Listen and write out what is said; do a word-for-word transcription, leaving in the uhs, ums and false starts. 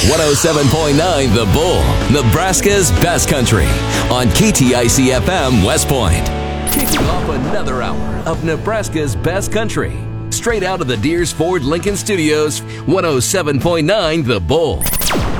one oh seven point nine The Bull, Nebraska's best country, on K T I C F M West Point. Kicking off another hour of Nebraska's best country, straight out of the Deers Ford Lincoln Studios, one oh seven point nine The Bull.